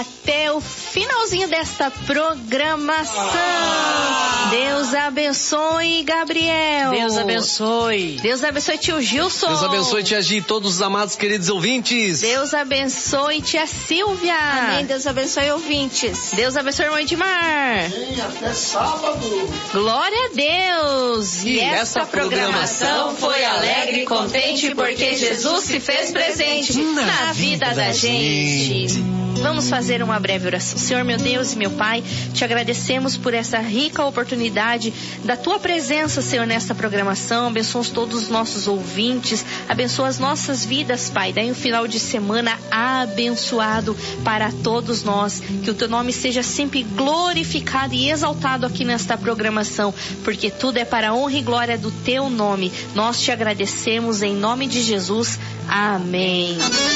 Até o finalzinho desta programação. Deus abençoe, Gabriel. Deus abençoe. Deus abençoe, tio Gilson. Deus abençoe, tia Gi, todos os amados queridos ouvintes. Deus abençoe, tia Silvia. Amém. Deus abençoe, ouvintes. Deus abençoe, irmão Edmar. Sim, até sábado. Glória a Deus. E essa programação foi alegre e contente porque Jesus se fez presente na vida da gente. Vamos fazer uma breve oração. Senhor, meu Deus e meu Pai, te agradecemos por essa rica oportunidade da tua presença, Senhor, nesta programação. Abençoa todos os nossos ouvintes, abençoa as nossas vidas, Pai. Daí um final de semana abençoado para todos nós. Que o teu nome seja sempre glorificado e exaltado aqui nesta programação, porque tudo é para a honra e glória do teu nome. Nós te agradecemos em nome de Jesus. Amém.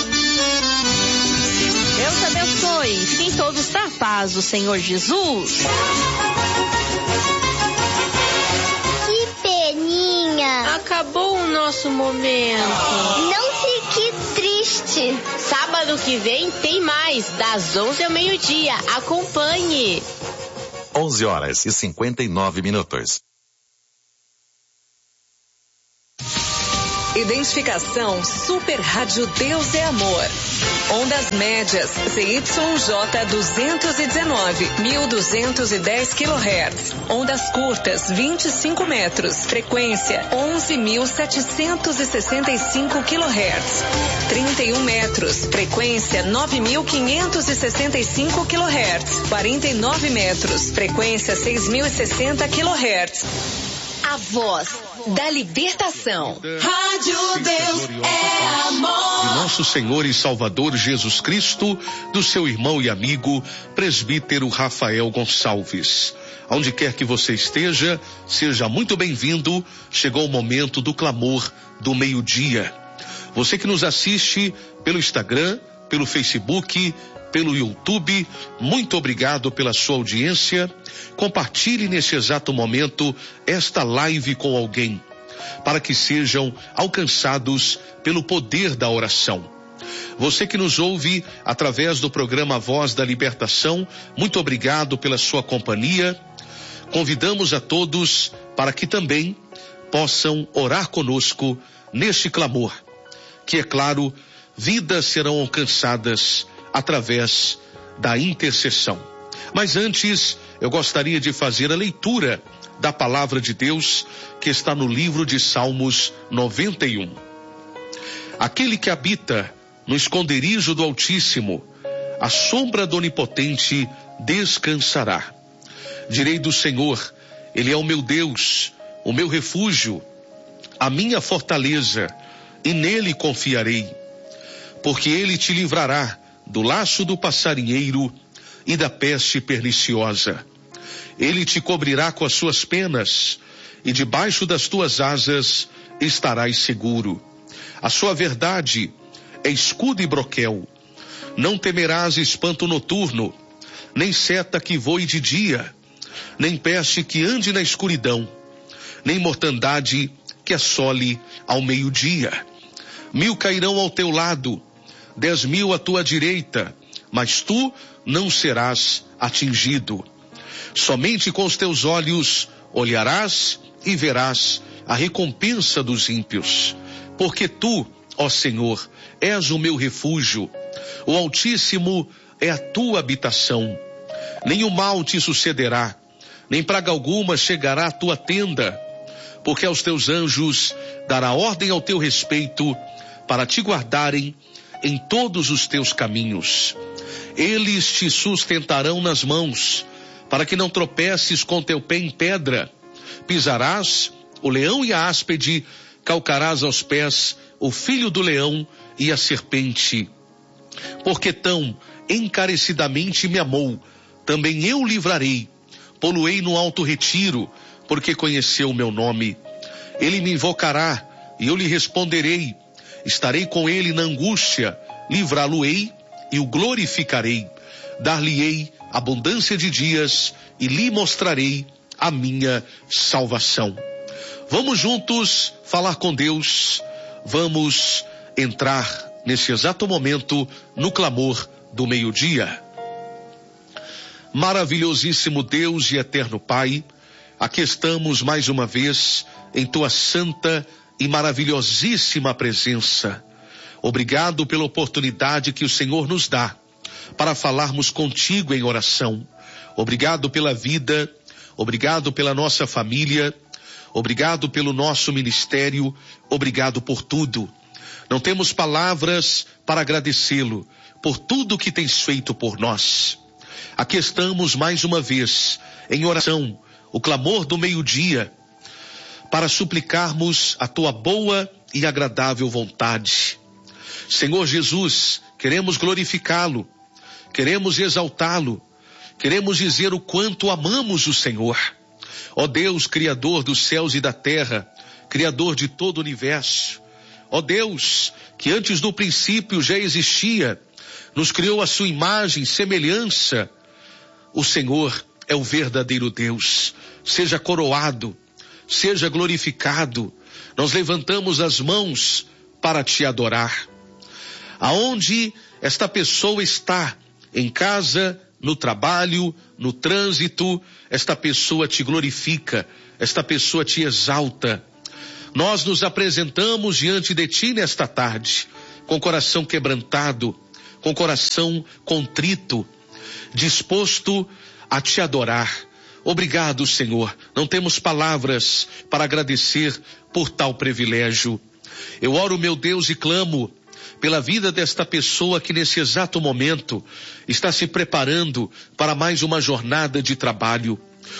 Deus abençoe. Fiquem todos na paz do Senhor Jesus. Que peninha. Acabou o nosso momento. Não fique triste. Sábado que vem tem mais, das 11 ao meio-dia. Acompanhe. 11h59. Identificação Super Rádio Deus é Amor. Ondas médias ZYJ 219, 1210 kHz. Ondas curtas 25 metros. Frequência 11.765 kHz. 31 metros. Frequência 9.565 kHz. 49 metros. Frequência 6.060 kHz. A voz da libertação. Rádio Deus é amor. De nosso Senhor e Salvador Jesus Cristo, do seu irmão e amigo, presbítero Rafael Gonçalves. Onde quer que você esteja, seja muito bem-vindo. Chegou o momento do clamor do meio-dia. Você que nos assiste pelo Instagram, pelo Facebook, pelo YouTube, muito obrigado pela sua audiência. Compartilhe nesse exato momento esta live com alguém, para que sejam alcançados pelo poder da oração. Você que nos ouve através do programa Voz da Libertação, muito obrigado pela sua companhia. Convidamos a todos para que também possam orar conosco neste clamor, que é claro, vidas serão alcançadas através da intercessão. Mas antes, eu gostaria de fazer a leitura da palavra de Deus que está no livro de Salmos 91. Aquele que habita no esconderijo do Altíssimo, à sombra do Onipotente descansará. Direi do Senhor, Ele é o meu Deus, o meu refúgio, a minha fortaleza, e nele confiarei. Porque Ele te livrará do laço do passarinheiro e da peste perniciosa. Ele te cobrirá com as suas penas, e debaixo das tuas asas estarás seguro. A sua verdade é escudo e broquel. Não temerás espanto noturno, nem seta que voe de dia, nem peste que ande na escuridão, nem mortandade que assole ao meio-dia. 1000 cairão ao teu lado, 10.000 à tua direita, mas tu não serás atingido. Somente com os teus olhos olharás e verás a recompensa dos ímpios. Porque tu, ó Senhor, és o meu refúgio, o Altíssimo é a tua habitação. Nenhum mal te sucederá, nem praga alguma chegará à tua tenda, porque aos teus anjos dará ordem ao teu respeito, para te guardarem em todos os teus caminhos. Eles te sustentarão nas mãos, para que não tropeces com teu pé em pedra. Pisarás o leão e a áspide, calcarás aos pés o filho do leão e a serpente. Porque tão encarecidamente me amou, também eu o livrarei. Pô-lo-ei no alto retiro, porque conheceu o meu nome. Ele me invocará, e eu lhe responderei. Estarei com ele na angústia, livrá-lo-ei e o glorificarei. Dar-lhe-ei abundância de dias e lhe mostrarei a minha salvação. Vamos juntos falar com Deus. Vamos entrar nesse exato momento no clamor do meio-dia. Maravilhosíssimo Deus e eterno Pai, aqui estamos mais uma vez em tua santa e maravilhosíssima presença. Obrigado pela oportunidade que o Senhor nos dá para falarmos contigo em oração. Obrigado pela vida, obrigado pela nossa família, obrigado pelo nosso ministério, obrigado por tudo. Não temos palavras para agradecê-lo por tudo que tens feito por nós. Aqui estamos mais uma vez em oração, o clamor do meio-dia, para suplicarmos a tua boa e agradável vontade. Senhor Jesus, queremos glorificá-lo, queremos exaltá-lo, queremos dizer o quanto amamos o Senhor. Ó Deus, Criador dos céus e da terra, Criador de todo o universo. Ó Deus, que antes do princípio já existia, nos criou a sua imagem e semelhança. O Senhor é o verdadeiro Deus. Seja coroado, seja glorificado. Nós levantamos as mãos para te adorar. Aonde esta pessoa está, em casa, no trabalho, no trânsito, esta pessoa te glorifica, esta pessoa te exalta. Nós nos apresentamos diante de ti nesta tarde, com coração quebrantado, com coração contrito, disposto a te adorar. Obrigado, Senhor. Não temos palavras para agradecer por tal privilégio. Eu oro, meu Deus, e clamo pela vida desta pessoa que nesse exato momento está se preparando para mais uma jornada de trabalho.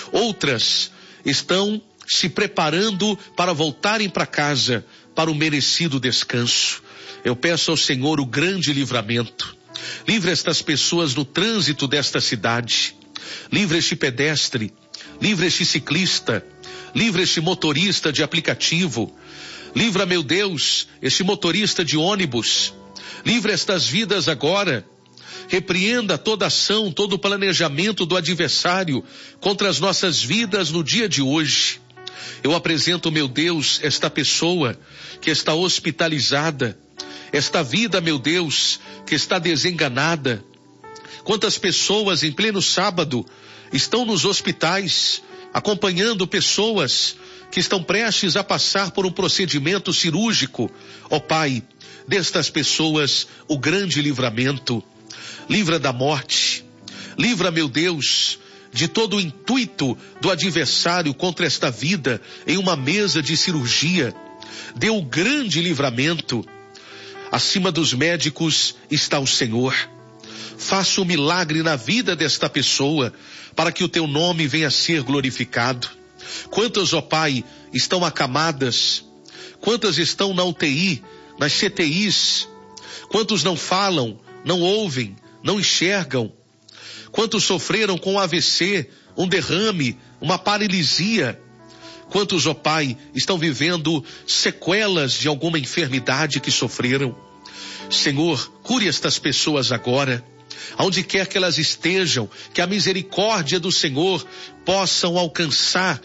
Outras estão se preparando para voltarem para casa, para o merecido descanso. Eu peço ao Senhor o grande livramento. Livre estas pessoas no trânsito desta cidade. Livre este pedestre, livre este ciclista, livre este motorista de aplicativo. Livra, meu Deus, este motorista de ônibus. Livra estas vidas agora. Repreenda toda ação, todo o planejamento do adversário contra as nossas vidas no dia de hoje. Eu apresento, meu Deus, esta pessoa que está hospitalizada, esta vida, meu Deus, que está desenganada. Quantas pessoas em pleno sábado estão nos hospitais, acompanhando pessoas que estão prestes a passar por um procedimento cirúrgico. Ó Pai, destas pessoas o grande livramento. Livra da morte. Livra, meu Deus, de todo o intuito do adversário contra esta vida em uma mesa de cirurgia. Dê o grande livramento. Acima dos médicos está o Senhor. Faça um milagre na vida desta pessoa, para que o teu nome venha a ser glorificado. Quantas, ó Pai, estão acamadas? Quantas estão na UTI, nas CTIs? Quantos não falam, não ouvem, não enxergam? Quantos sofreram com AVC, um derrame, uma paralisia? Quantos, ó Pai, estão vivendo sequelas de alguma enfermidade que sofreram? Senhor, cure estas pessoas agora. Aonde quer que elas estejam, que a misericórdia do Senhor possa alcançar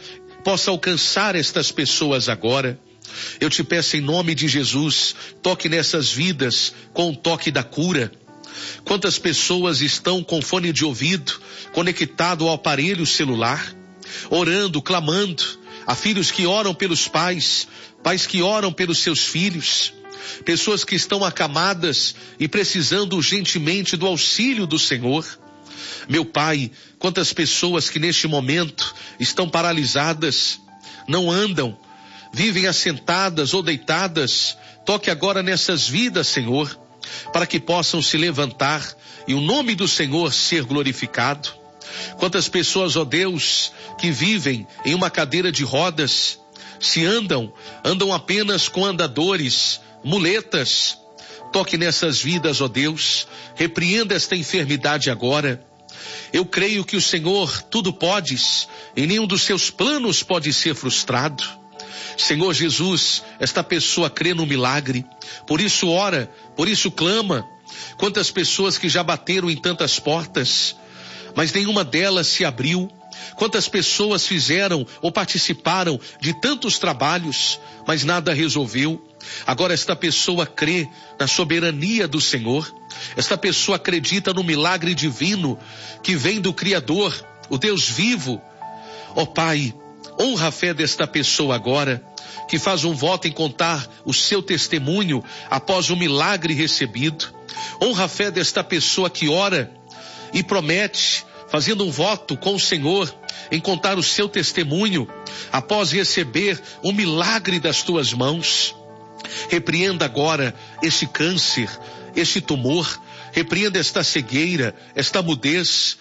estas pessoas agora. Eu te peço em nome de Jesus, toque nessas vidas com o toque da cura. Quantas pessoas estão com fone de ouvido, conectado ao aparelho celular, orando, clamando. Há filhos que oram pelos pais, pais que oram pelos seus filhos. Pessoas que estão acamadas e precisando urgentemente do auxílio do Senhor. Meu Pai, quantas pessoas que neste momento estão paralisadas, não andam, vivem assentadas ou deitadas. Toque agora nessas vidas, Senhor, para que possam se levantar e o nome do Senhor ser glorificado. Quantas pessoas, ó Deus, que vivem em uma cadeira de rodas, se andam apenas com andadores, muletas. Toque nessas vidas, ó Deus, repreenda esta enfermidade agora. Eu creio que o Senhor tudo podes, e nenhum dos seus planos pode ser frustrado. Senhor Jesus, esta pessoa crê no milagre, por isso ora, por isso clama. Quantas pessoas que já bateram em tantas portas, mas nenhuma delas se abriu. Quantas pessoas fizeram ou participaram de tantos trabalhos, mas nada resolveu. Agora esta pessoa crê na soberania do Senhor. Esta pessoa acredita no milagre divino que vem do Criador, o Deus vivo. Ó Pai, honra a fé desta pessoa agora, que faz um voto em contar o seu testemunho após o milagre recebido. Honra a fé desta pessoa que ora e promete, fazendo um voto com o Senhor, em contar o seu testemunho após receber o milagre das tuas mãos. Repreenda agora este câncer, este tumor, repreenda esta cegueira, esta mudez,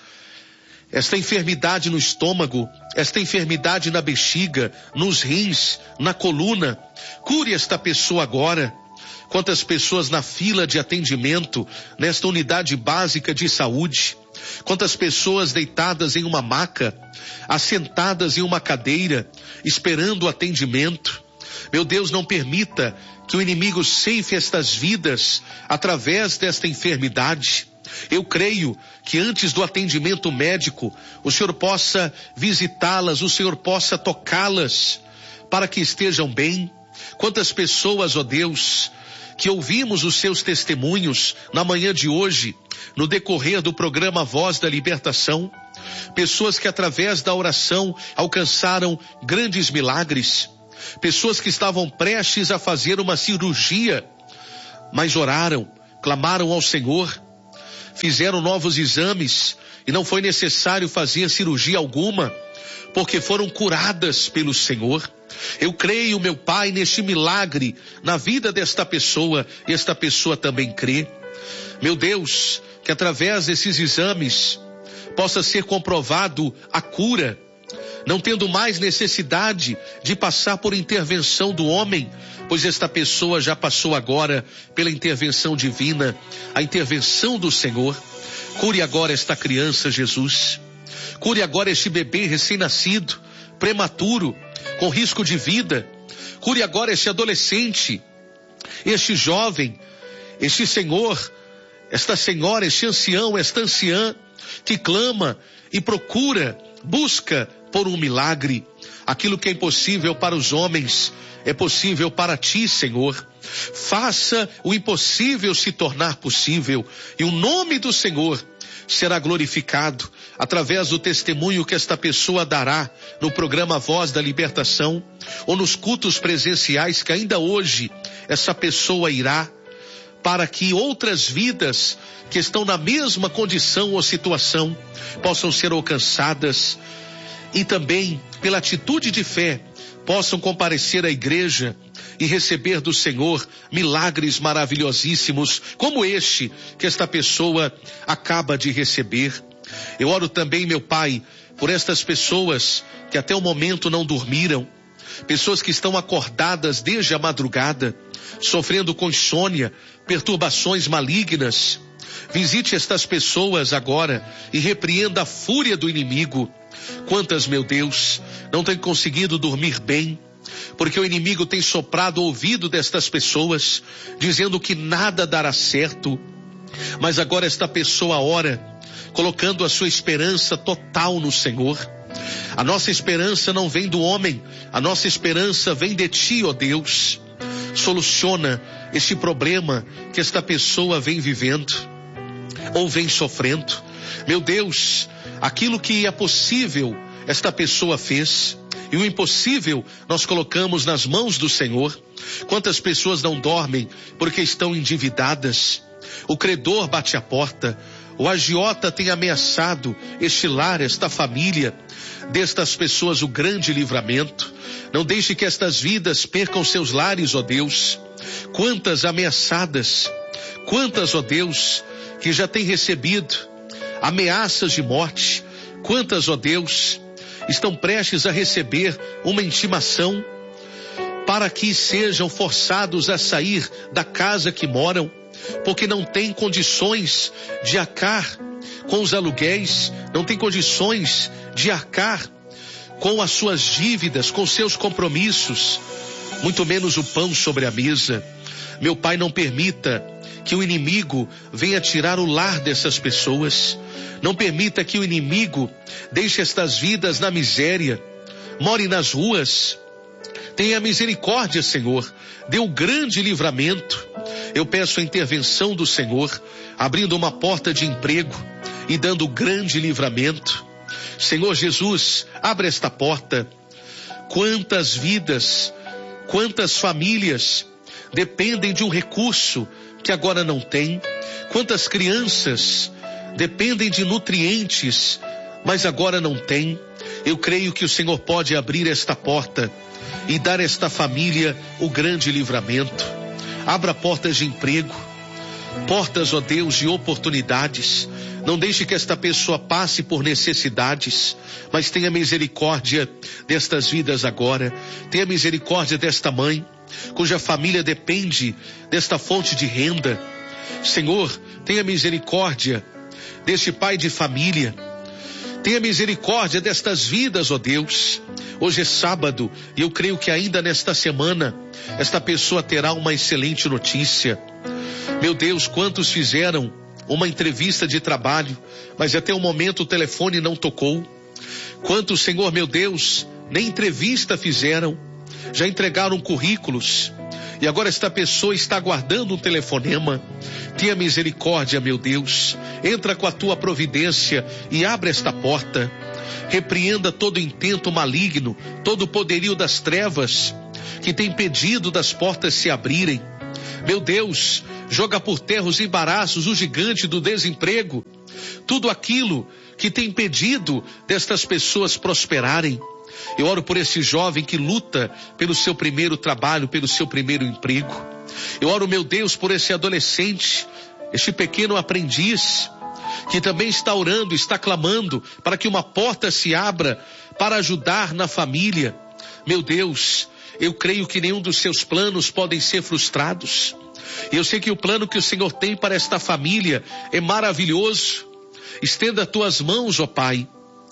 esta enfermidade no estômago, esta enfermidade na bexiga, nos rins, na coluna. Cure esta pessoa agora. Quantas pessoas na fila de atendimento, nesta unidade básica de saúde. Quantas pessoas deitadas em uma maca, assentadas em uma cadeira, esperando o atendimento. Meu Deus, não permita que o inimigo ceife estas vidas através desta enfermidade. Eu creio que antes do atendimento médico, o Senhor possa visitá-las, o Senhor possa tocá-las, para que estejam bem. Quantas pessoas, ó Deus, que ouvimos os seus testemunhos na manhã de hoje, no decorrer do programa Voz da Libertação, pessoas que através da oração alcançaram grandes milagres, pessoas que estavam prestes a fazer uma cirurgia, mas oraram, clamaram ao Senhor, fizeram novos exames e não foi necessário fazer cirurgia alguma, porque foram curadas pelo Senhor. Eu creio, meu Pai, neste milagre na vida desta pessoa, e esta pessoa também crê. Meu Deus, que através desses exames possa ser comprovado a cura, não tendo mais necessidade de passar por intervenção do homem, pois esta pessoa já passou agora pela intervenção divina, a intervenção do Senhor. Cure agora esta criança, Jesus. Cure agora este bebê recém-nascido, prematuro, com risco de vida. Cure agora este adolescente, este jovem, este senhor, esta senhora, este ancião, esta anciã, que clama e procura, busca por um milagre. Aquilo que é impossível para os homens é possível para ti, Senhor. Faça o impossível se tornar possível, e o nome do Senhor será glorificado através do testemunho que esta pessoa dará no programa Voz da Libertação, ou nos cultos presenciais que ainda hoje essa pessoa irá, para que outras vidas que estão na mesma condição ou situação possam ser alcançadas, e também pela atitude de fé possam comparecer à igreja e receber do Senhor milagres maravilhosíssimos, como este que esta pessoa acaba de receber. Eu oro também, meu Pai, por estas pessoas que até o momento não dormiram, pessoas que estão acordadas desde a madrugada, sofrendo com insônia, perturbações malignas. Visite estas pessoas agora e repreenda a fúria do inimigo. Quantas, meu Deus, não têm conseguido dormir bem, porque o inimigo tem soprado o ouvido destas pessoas, dizendo que nada dará certo. Mas agora esta pessoa ora, colocando a sua esperança total no Senhor. A nossa esperança não vem do homem, a nossa esperança vem de ti, ó Deus. Soluciona este problema que esta pessoa vem vivendo ou vem sofrendo. Meu Deus, aquilo que é possível, esta pessoa fez, e o impossível nós colocamos nas mãos do Senhor. Quantas pessoas não dormem porque estão endividadas? O credor bate a porta, o agiota tem ameaçado este lar, esta família. Destas pessoas o grande livramento. Não deixe que estas vidas percam seus lares, ó Deus. Quantas ameaçadas, quantas, ó Deus, que já têm recebido ameaças de morte. Quantas, ó Deus, estão prestes a receber uma intimação para que sejam forçados a sair da casa que moram, porque não têm condições de arcar com os aluguéis, não têm condições de arcar com as suas dívidas, com seus compromissos, muito menos o pão sobre a mesa. Meu Pai, não permita que o inimigo venha tirar o lar dessas pessoas. Não permita que o inimigo deixe estas vidas na miséria, more nas ruas. Tenha misericórdia, Senhor, dê o grande livramento. Eu peço a intervenção do Senhor, abrindo uma porta de emprego e dando grande livramento. Senhor Jesus, abre esta porta. Quantas vidas, quantas famílias dependem de um recurso que agora não tem. Quantas crianças dependem de nutrientes, mas agora não tem. Eu creio que o Senhor pode abrir esta porta e dar a esta família o grande livramento. Abra portas de emprego, portas, ó Deus, de oportunidades. Não deixe que esta pessoa passe por necessidades, mas tenha misericórdia destas vidas agora. Tenha misericórdia desta mãe, cuja família depende desta fonte de renda. Senhor, tenha misericórdia deste pai de família. Tenha misericórdia destas vidas, ó Deus. Hoje é sábado e eu creio que ainda nesta semana esta pessoa terá uma excelente notícia. Meu Deus, quantos fizeram uma entrevista de trabalho, mas até o momento o telefone não tocou. Quantos, Senhor, meu Deus, nem entrevista fizeram, já entregaram currículos e agora esta pessoa está aguardando um telefonema. Tenha misericórdia, meu Deus. Entra com a tua providência e abre esta porta. Repreenda todo intento maligno, todo o poderio das trevas que tem impedido das portas se abrirem. Meu Deus, joga por terra os embaraços, o gigante do desemprego, tudo aquilo que tem impedido destas pessoas prosperarem. Eu oro por esse jovem que luta pelo seu primeiro trabalho, pelo seu primeiro emprego. Eu oro, meu Deus, por esse adolescente, este pequeno aprendiz, que também está orando, está clamando para que uma porta se abra para ajudar na família. Meu Deus, eu creio que nenhum dos seus planos podem ser frustrados. E eu sei que o plano que o Senhor tem para esta família é maravilhoso. Estenda as tuas mãos, ó Pai.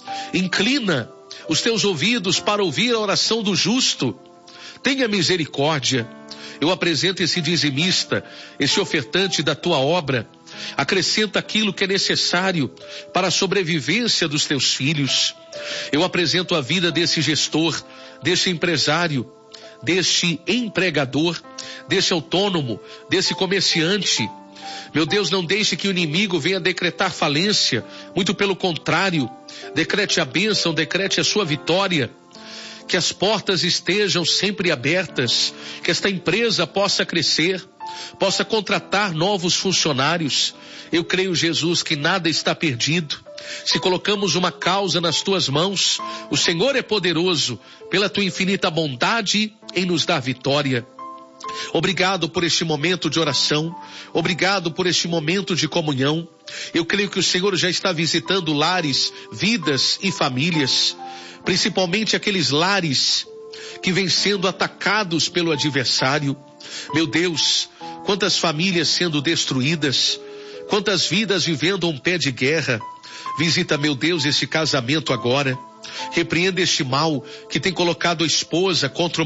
Inclina os teus ouvidos para ouvir a oração do justo. Tenha misericórdia. Eu apresento esse dizimista, esse ofertante da tua obra. Acrescenta aquilo que é necessário para a sobrevivência dos teus filhos. Eu apresento a vida desse gestor, desse empresário, deste empregador, desse autônomo, desse comerciante. Meu Deus, não deixe que o inimigo venha decretar falência. Muito pelo contrário, decrete a bênção, decrete a sua vitória. Que as portas estejam sempre abertas, que esta empresa possa crescer, possa contratar novos funcionários. Eu creio, Jesus, que nada está perdido. Se colocamos uma causa nas tuas mãos, o Senhor é poderoso, pela tua infinita bondade, em nos dar vitória. Obrigado por este momento de oração, obrigado por este momento de comunhão. Eu creio que o Senhor já está visitando lares, vidas e famílias, principalmente aqueles lares que vêm sendo atacados pelo adversário. Meu Deus, quantas famílias sendo destruídas, quantas vidas vivendo um pé de guerra. Visita, meu Deus, esse casamento agora. Repreenda este mal que tem colocado a esposa contra o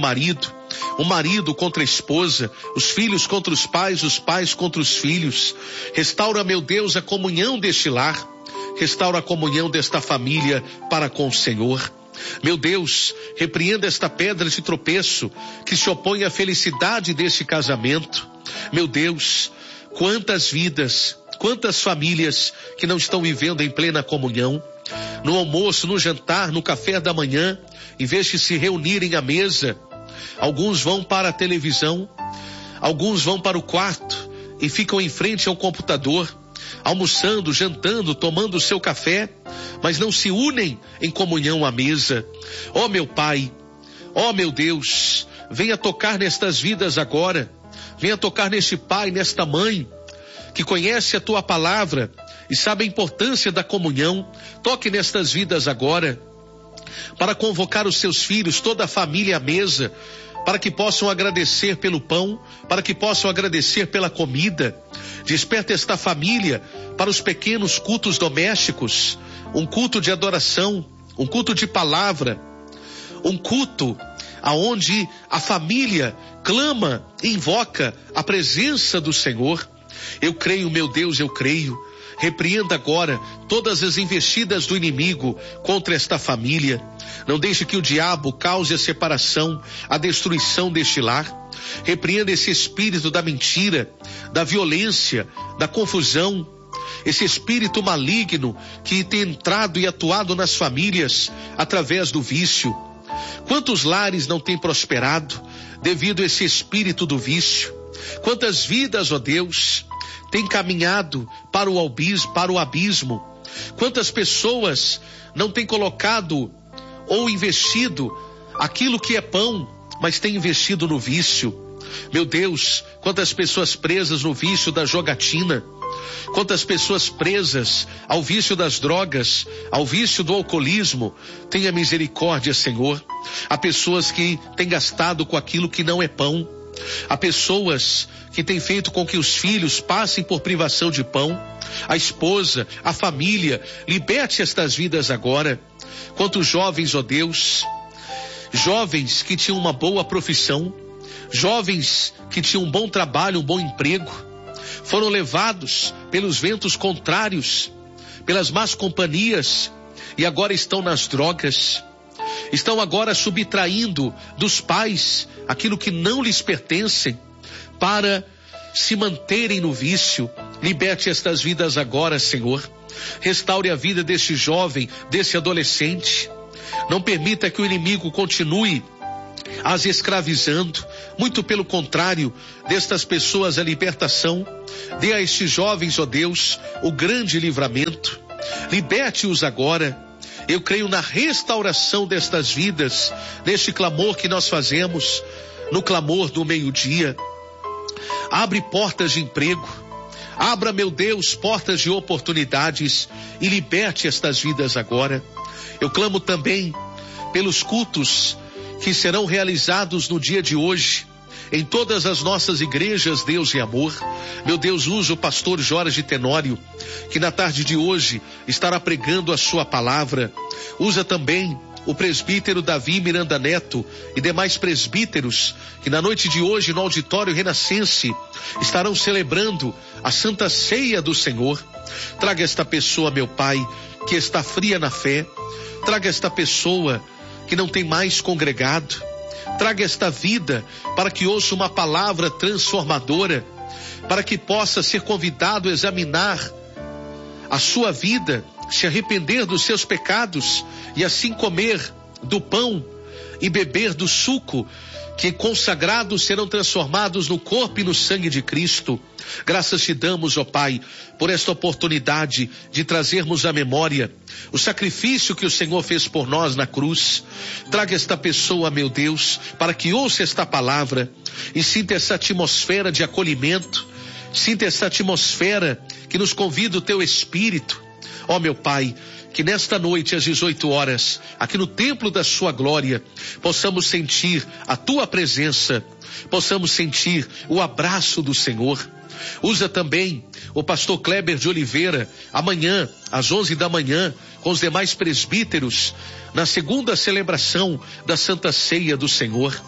marido contra a esposa, os filhos contra os pais contra os filhos. Restaura, meu Deus, a comunhão deste lar. Restaura a comunhão desta família para com o Senhor. Meu Deus, repreenda esta pedra de tropeço que se opõe à felicidade deste casamento. Meu Deus, quantas vidas, quantas famílias que não estão vivendo em plena comunhão. No almoço, no jantar, no café da manhã, em vez de se reunirem à mesa, alguns vão para a televisão, alguns vão para o quarto e ficam em frente ao computador, almoçando, jantando, tomando o seu café, mas não se unem em comunhão à mesa. Ó meu Pai, ó meu Deus, venha tocar nestas vidas agora, venha tocar neste pai, nesta mãe, que conhece a tua palavra e sabe a importância da comunhão. Toque nestas vidas agora, para convocar os seus filhos, toda a família à mesa, para que possam agradecer pelo pão, para que possam agradecer pela comida. Desperta esta família para os pequenos cultos domésticos, um culto de adoração, um culto de palavra, um culto aonde a família clama e invoca a presença do Senhor. Eu creio, meu Deus, eu creio. Repreenda agora todas as investidas do inimigo contra esta família. Não deixe que o diabo cause a separação, a destruição deste lar. Repreenda esse espírito da mentira, da violência, da confusão, esse espírito maligno que tem entrado e atuado nas famílias através do vício. Quantos lares não têm prosperado devido a esse espírito do vício? Quantas vidas, ó Deus, têm caminhado para o abismo? Quantas pessoas não têm colocado ou investido aquilo que é pão, mas têm investido no vício? Meu Deus, quantas pessoas presas no vício da jogatina, quantas pessoas presas ao vício das drogas, ao vício do alcoolismo. Tenha misericórdia, Senhor. Há pessoas que têm gastado com aquilo que não é pão. Há pessoas que têm feito com que os filhos passem por privação de pão. A esposa, a família, liberte estas vidas agora. Quantos jovens, ó Deus, jovens que tinham uma boa profissão, jovens que tinham um bom trabalho, um bom emprego, foram levados pelos ventos contrários, pelas más companhias, e agora estão nas drogas, estão agora subtraindo dos pais aquilo que não lhes pertencem, para se manterem no vício. Liberte estas vidas agora, Senhor. Restaure a vida deste jovem, desse adolescente. Não permita que o inimigo continue as escravizando. Muito pelo contrário, destas pessoas a libertação. Dê a estes jovens, ó Deus, o grande livramento. Liberte-os agora. Eu creio na restauração destas vidas, neste clamor que nós fazemos, no clamor do meio-dia. Abre portas de emprego. Abra, meu Deus, portas de oportunidades e liberte estas vidas agora. Eu clamo também pelos cultos que serão realizados no dia de hoje, em todas as nossas igrejas, Deus e amor. Meu Deus, usa o pastor Jorge Tenório, que na tarde de hoje estará pregando a sua palavra. Usa também o presbítero Davi Miranda Neto e demais presbíteros que na noite de hoje no auditório Renascense estarão celebrando a Santa Ceia do Senhor. Traga esta pessoa, meu Pai, que está fria na fé. Traga esta pessoa que não tem mais congregado. Traga esta vida para que ouça uma palavra transformadora, para que possa ser convidado a examinar a sua vida, se arrepender dos seus pecados e assim comer do pão e beber do suco, que consagrados serão transformados no corpo e no sangue de Cristo. Graças te damos, ó Pai, por esta oportunidade de trazermos à memória o sacrifício que o Senhor fez por nós na cruz. Traga esta pessoa, meu Deus, para que ouça esta palavra e sinta essa atmosfera de acolhimento, sinta essa atmosfera que nos convida o teu Espírito. Ó meu Pai, que nesta noite às 18 horas, aqui no templo da sua glória, possamos sentir a tua presença, possamos sentir o abraço do Senhor. Usa também o pastor Kleber de Oliveira, amanhã, às 11 da manhã, com os demais presbíteros, na segunda celebração da Santa Ceia do Senhor.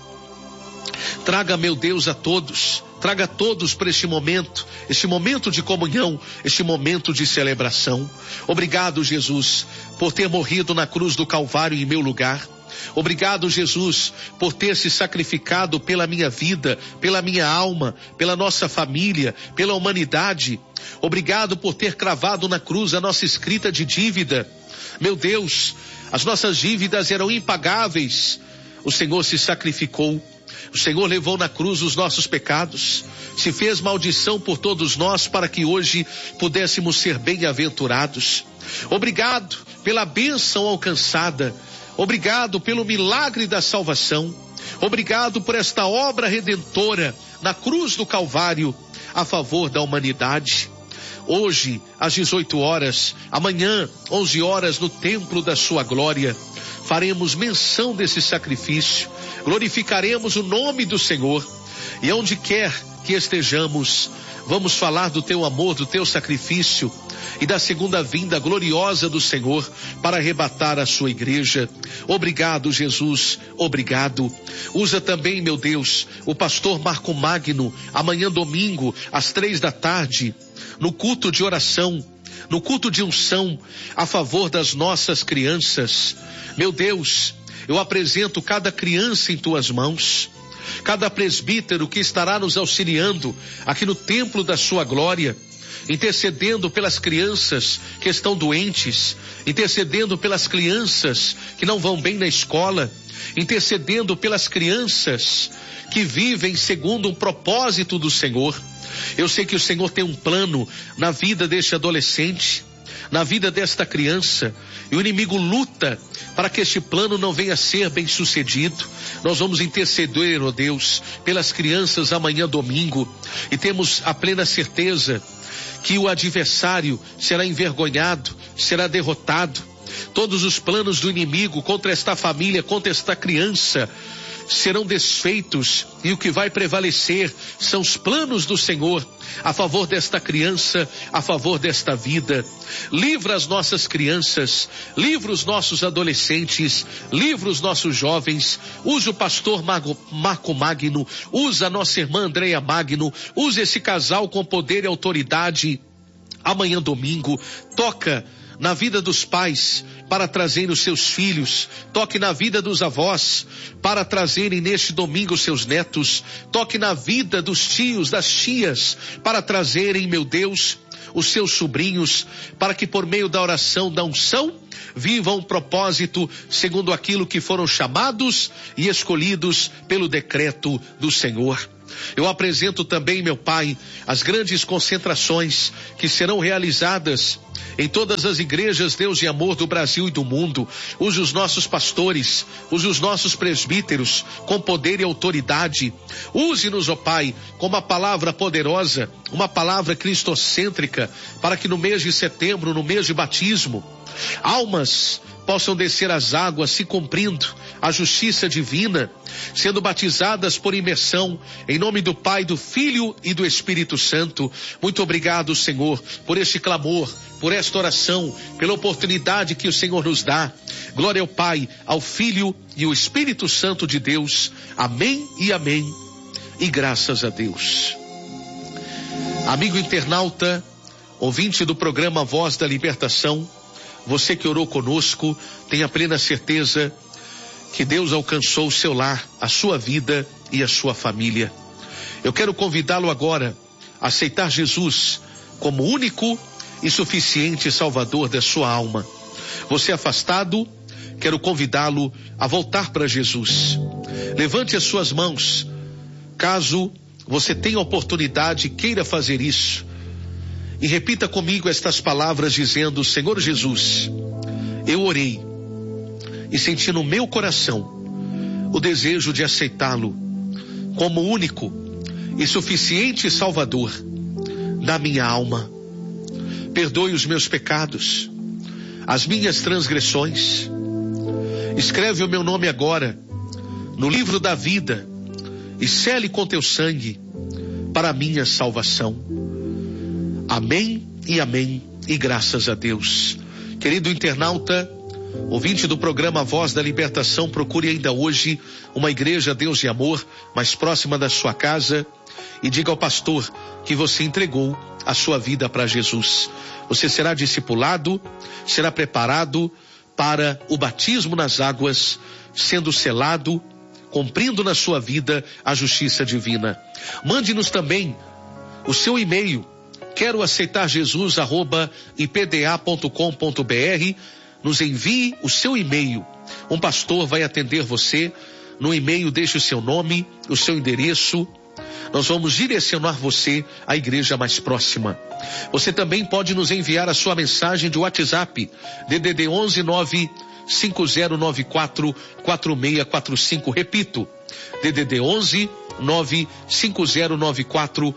Traga, meu Deus, a todos, traga a todos para este momento de comunhão, este momento de celebração. Obrigado, Jesus, por ter morrido na cruz do Calvário em meu lugar. Obrigado, Jesus, por ter se sacrificado pela minha vida, pela minha alma, pela nossa família, pela humanidade. Obrigado por ter cravado na cruz a nossa escrita de dívida. Meu Deus, as nossas dívidas eram impagáveis. O Senhor se sacrificou. O Senhor levou na cruz os nossos pecados, se fez maldição por todos nós para que hoje pudéssemos ser bem-aventurados. Obrigado pela bênção alcançada. Obrigado pelo milagre da salvação. Obrigado por esta obra redentora na cruz do Calvário a favor da humanidade. Hoje, às 18 horas, amanhã, 11 horas, no templo da sua glória, faremos menção desse sacrifício, glorificaremos o nome do Senhor, e onde quer que estejamos, vamos falar do teu amor, do teu sacrifício e da segunda vinda gloriosa do Senhor para arrebatar a sua igreja. Obrigado, Jesus, obrigado. Usa também, meu Deus, o pastor Marco Magno, amanhã domingo, às 3 da tarde, no culto de oração, no culto de unção a favor das nossas crianças. Meu Deus, eu apresento cada criança em tuas mãos, cada presbítero que estará nos auxiliando aqui no templo da sua glória, intercedendo pelas crianças que estão doentes, intercedendo pelas crianças que não vão bem na escola, intercedendo pelas crianças que vivem segundo um propósito do Senhor. Eu sei que o Senhor tem um plano na vida deste adolescente, na vida desta criança, e o inimigo luta para que este plano não venha a ser bem sucedido. Nós vamos interceder, ó Deus, pelas crianças amanhã domingo, e temos a plena certeza que o adversário será envergonhado, será derrotado. Todos os planos do inimigo contra esta família, contra esta criança, serão desfeitos, e o que vai prevalecer são os planos do Senhor a favor desta criança, a favor desta vida. Livra as nossas crianças, livra os nossos adolescentes, livra os nossos jovens. Usa o pastor Marco Magno, usa a nossa irmã Andréia Magno, usa esse casal com poder e autoridade. Amanhã domingo, toca na vida dos pais para trazerem os seus filhos, toque na vida dos avós para trazerem neste domingo os seus netos, toque na vida dos tios, das tias, para trazerem, meu Deus, os seus sobrinhos, para que por meio da oração, da unção, vivam um propósito segundo aquilo que foram chamados e escolhidos pelo decreto do Senhor. Eu apresento também, meu Pai, as grandes concentrações que serão realizadas em todas as igrejas, Deus e amor, do Brasil e do mundo. Use os nossos pastores, use os nossos presbíteros com poder e autoridade. Use-nos, ó Pai, com uma palavra poderosa, uma palavra cristocêntrica, para que no mês de setembro, no mês de batismo, almas possam descer as águas, se cumprindo a justiça divina, sendo batizadas por imersão, em nome do Pai, do Filho e do Espírito Santo. Muito obrigado, Senhor, por este clamor, por esta oração, pela oportunidade que o Senhor nos dá. Glória ao Pai, ao Filho e ao Espírito Santo de Deus. Amém e amém. E graças a Deus. Amigo internauta, ouvinte do programa Voz da Libertação, você que orou conosco, tenha plena certeza que Deus alcançou o seu lar, a sua vida e a sua família. Eu quero convidá-lo agora a aceitar Jesus como único e suficiente Salvador da sua alma. Você afastado, quero convidá-lo a voltar para Jesus. Levante as suas mãos, caso você tenha oportunidade e queira fazer isso. E repita comigo estas palavras dizendo: Senhor Jesus, eu orei e senti no meu coração o desejo de aceitá-lo como único e suficiente Salvador da minha alma. Perdoe os meus pecados, as minhas transgressões. Escreve o meu nome agora no livro da vida e sele com teu sangue para a minha salvação. Amém e amém, e graças a Deus. Querido internauta, ouvinte do programa Voz da Libertação, procure ainda hoje uma igreja Deus de amor mais próxima da sua casa e diga ao pastor que você entregou a sua vida para Jesus. Você será discipulado, será preparado para o batismo nas águas, sendo selado, cumprindo na sua vida a justiça divina. Mande-nos também o seu e-mail, quero aceitar Jesus @ipda.com.br. Nos envie o seu e-mail. Um pastor vai atender você. No e-mail deixe o seu nome, o seu endereço. Nós vamos direcionar você à igreja mais próxima. Você também pode nos enviar a sua mensagem de WhatsApp, DDD 11 9 5094 4645. Repito, DDD 11 9 5094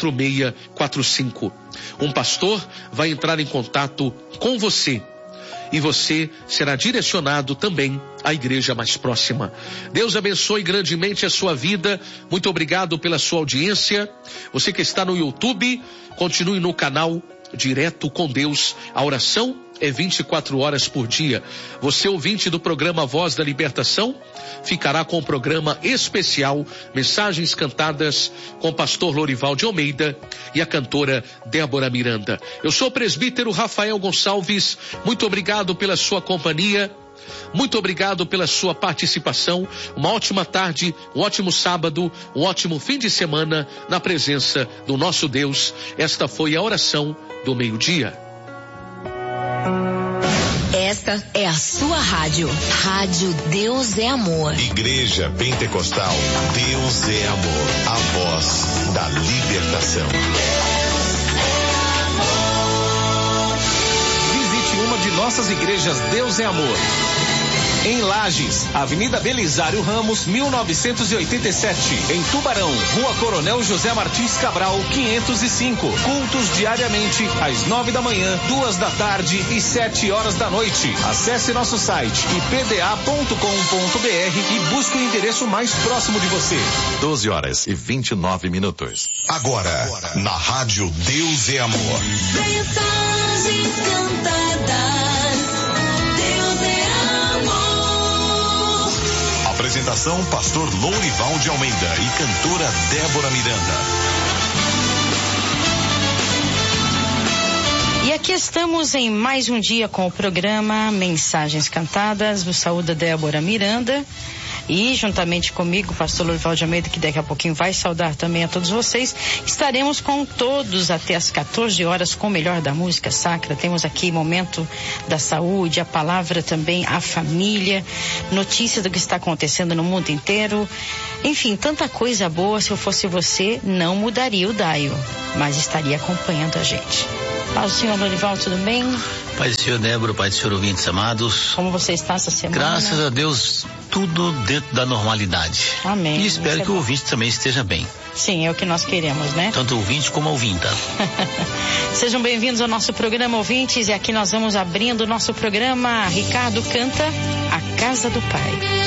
4645. Um pastor vai entrar em contato com você e você será direcionado também à igreja mais próxima. Deus abençoe grandemente a sua vida. Muito obrigado pela sua audiência. Você que está no YouTube, continue no canal direto com Deus. A oração é 24 horas por dia. Você, ouvinte do programa Voz da Libertação, ficará com o programa especial Mensagens Cantadas com o pastor Lorival de Almeida e a cantora Débora Miranda. Eu sou o presbítero Rafael Gonçalves. Muito obrigado pela sua companhia. Muito obrigado pela sua participação. Uma ótima tarde, um ótimo sábado, um ótimo fim de semana na presença do nosso Deus. Esta foi a oração do meio-dia. Esta é a sua rádio. Rádio Deus é Amor. Igreja Pentecostal Deus é Amor. A voz da libertação. Uma de nossas igrejas Deus é Amor. Em Lages, Avenida Belisário Ramos, 1987. Em Tubarão, Rua Coronel José Martins Cabral, 505. Cultos diariamente, às 9 da manhã, 2 da tarde e 7 horas da noite. Acesse nosso site ipda.com.br e busque o endereço mais próximo de você. 12h29. Agora, na rádio Deus é Amor. Mensagens cantadas. Deus é amor. Apresentação: pastor Lorival de Almeida e cantora Débora Miranda. E aqui estamos em mais um dia com o programa Mensagens Cantadas. Do Saúde Débora Miranda. E juntamente comigo, pastor Lorival de Almeida, que daqui a pouquinho vai saudar também a todos vocês, estaremos com todos até as 14 horas com o melhor da música sacra. Temos aqui momento da saúde, a palavra também, a família, notícias do que está acontecendo no mundo inteiro. Enfim, tanta coisa boa. Se eu fosse você, não mudaria o dial, mas estaria acompanhando a gente. Paz do Senhor, Lorival, tudo bem? Paz do Senhor, Débora, Paz do Senhor, ouvintes amados. Como você está essa semana? Graças a Deus, tudo dentro da normalidade. Amém. E espero que o ouvinte também esteja bem. Sim, é o que nós queremos, né? Tanto o ouvinte como a ouvinta. Sejam bem-vindos ao nosso programa, ouvintes, e aqui nós vamos abrindo o nosso programa. Ricardo canta A Casa do Pai.